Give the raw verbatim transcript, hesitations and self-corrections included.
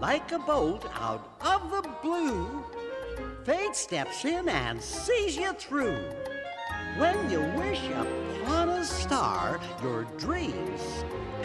Like a bolt out of the blue, fate steps in and sees you through. When you wish upon a star, your dreams